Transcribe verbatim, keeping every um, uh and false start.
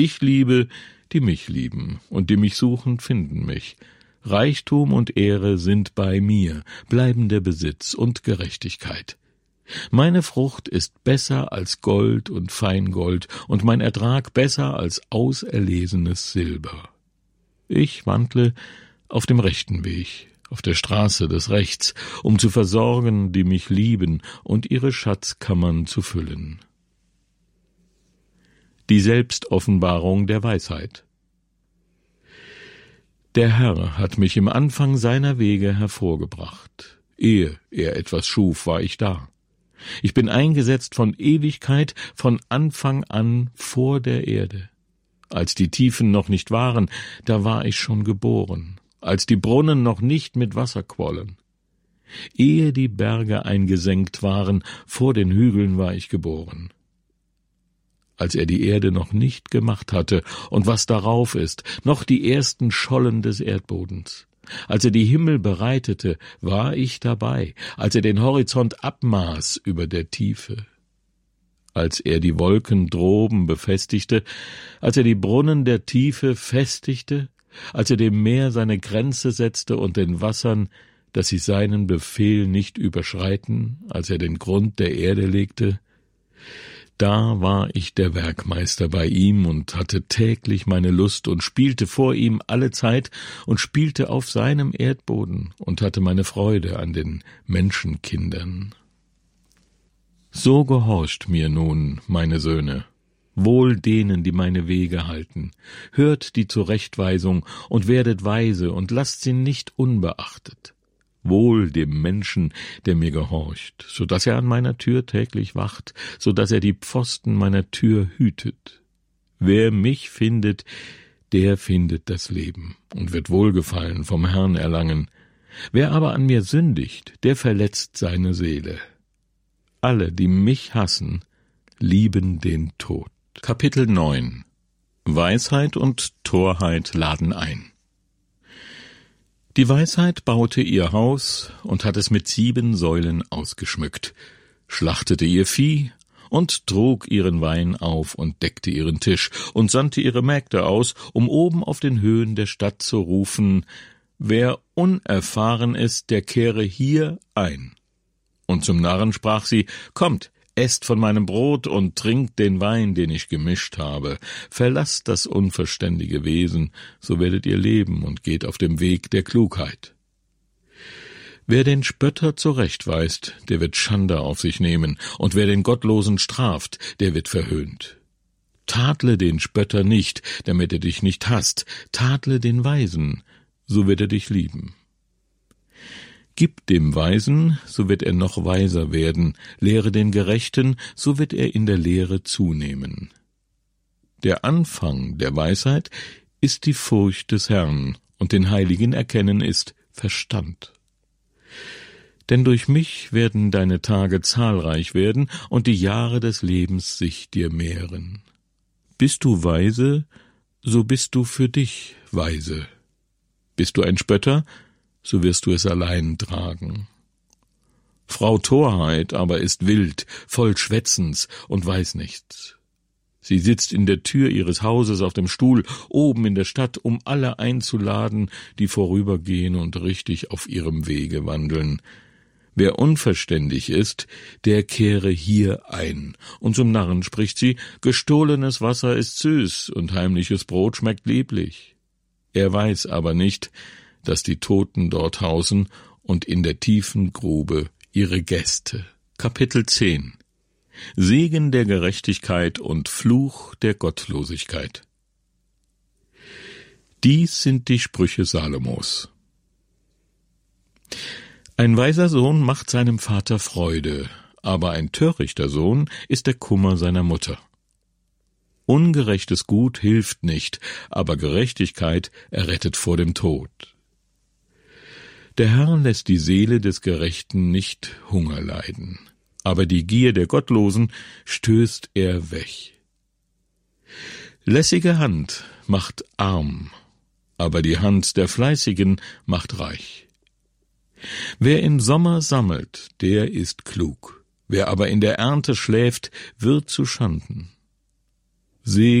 Ich liebe, die mich lieben, und die mich suchen, finden mich. Reichtum und Ehre sind bei mir, bleibender Besitz und Gerechtigkeit. Meine Frucht ist besser als Gold und Feingold, und mein Ertrag besser als auserlesenes Silber. Ich wandle auf dem rechten Weg, auf der Straße des Rechts, um zu versorgen, die mich lieben, und ihre Schatzkammern zu füllen. Die Selbstoffenbarung der Weisheit. Der Herr hat mich im Anfang seiner Wege hervorgebracht. Ehe er etwas schuf, war ich da. Ich bin eingesetzt von Ewigkeit, von Anfang an vor der Erde. Als die Tiefen noch nicht waren, da war ich schon geboren, als die Brunnen noch nicht mit Wasser quollen. Ehe die Berge eingesenkt waren, vor den Hügeln war ich geboren. Als er die Erde noch nicht gemacht hatte und was darauf ist, noch die ersten Schollen des Erdbodens. Als er die Himmel bereitete, war ich dabei, als er den Horizont abmaß über der Tiefe. Als er die Wolken droben befestigte, als er die Brunnen der Tiefe festigte, als er dem Meer seine Grenze setzte und den Wassern, dass sie seinen Befehl nicht überschreiten, als er den Grund der Erde legte, da war ich der Werkmeister bei ihm und hatte täglich meine Lust und spielte vor ihm alle Zeit und spielte auf seinem Erdboden und hatte meine Freude an den Menschenkindern. So gehorcht mir nun, meine Söhne, wohl denen, die meine Wege halten, hört die Zurechtweisung und werdet weise und lasst sie nicht unbeachtet. Wohl dem Menschen, der mir gehorcht, so dass er an meiner Tür täglich wacht, so dass er die Pfosten meiner Tür hütet. Wer mich findet, der findet das Leben und wird Wohlgefallen vom Herrn erlangen. Wer aber an mir sündigt, der verletzt seine Seele. Alle, die mich hassen, lieben den Tod. Kapitel neun. Weisheit und Torheit laden ein. Die Weisheit baute ihr Haus und hat es mit sieben Säulen ausgeschmückt, schlachtete ihr Vieh und trug ihren Wein auf und deckte ihren Tisch und sandte ihre Mägde aus, um oben auf den Höhen der Stadt zu rufen, wer unerfahren ist, der kehre hier ein. Und zum Narren sprach sie, kommt, esst von meinem Brot und trinkt den Wein, den ich gemischt habe. Verlasst das unverständige Wesen, so werdet ihr leben und geht auf dem Weg der Klugheit. Wer den Spötter zurechtweist, der wird Schande auf sich nehmen, und wer den Gottlosen straft, der wird verhöhnt. Tadle den Spötter nicht, damit er dich nicht hasst, tadle den Weisen, so wird er dich lieben. Gib dem Weisen, so wird er noch weiser werden, lehre den Gerechten, so wird er in der Lehre zunehmen. Der Anfang der Weisheit ist die Furcht des Herrn, und den Heiligen erkennen ist Verstand. Denn durch mich werden deine Tage zahlreich werden, und die Jahre des Lebens sich dir mehren. Bist du weise, so bist du für dich weise. Bist du ein Spötter, so wirst du es allein tragen. Frau Torheit aber ist wild, voll Schwätzens und weiß nichts. Sie sitzt in der Tür ihres Hauses auf dem Stuhl, oben in der Stadt, um alle einzuladen, die vorübergehen und richtig auf ihrem Wege wandeln. Wer unverständig ist, der kehre hier ein. Und zum Narren spricht sie, gestohlenes Wasser ist süß und heimliches Brot schmeckt lieblich. Er weiß aber nicht, dass die Toten dort hausen und in der tiefen Grube ihre Gäste. Kapitel zehn. Segen der Gerechtigkeit und Fluch der Gottlosigkeit. Dies sind die Sprüche Salomos. Ein weiser Sohn macht seinem Vater Freude, aber ein törichter Sohn ist der Kummer seiner Mutter. Ungerechtes Gut hilft nicht, aber Gerechtigkeit errettet vor dem Tod. Der Herr lässt die Seele des Gerechten nicht Hunger leiden, aber die Gier der Gottlosen stößt er weg. Lässige Hand macht arm, aber die Hand der Fleißigen macht reich. Wer im Sommer sammelt, der ist klug, wer aber in der Ernte schläft, wird zu Schanden.